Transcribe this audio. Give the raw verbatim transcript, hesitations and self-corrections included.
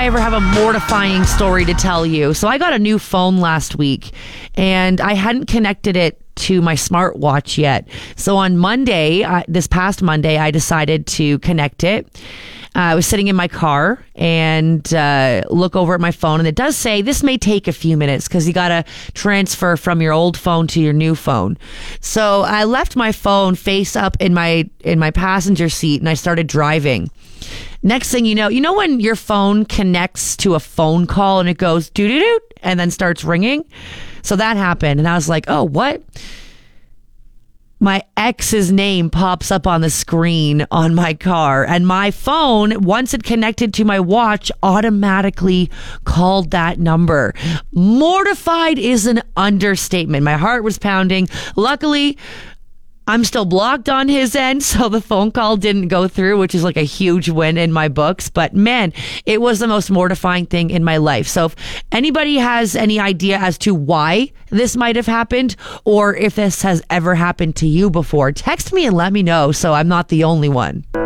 I ever have a mortifying story to tell you. So I got a new phone last week and I hadn't connected it to my smartwatch yet. So on Monday, uh, this past Monday, I decided to connect it. Uh, I was sitting in my car and uh, look over at my phone, and it does say this may take a few minutes because you got to transfer from your old phone to your new phone. So I left my phone face up in my in my passenger seat, and I started driving. Next thing you know, you know when your phone connects to a phone call and it goes doo doo doo and then starts ringing? So that happened, and I was like, oh, what? My ex's name pops up on the screen on my car, and my phone, once it connected to my watch, automatically called that number. Mortified is an understatement. My heart was pounding. Luckily, I'm still blocked on his end, so the phone call didn't go through, which is like a huge win in my books. But man, it was the most mortifying thing in my life. So if anybody has any idea as to why this might have happened, or if this has ever happened to you before, text me and let me know so I'm not the only one.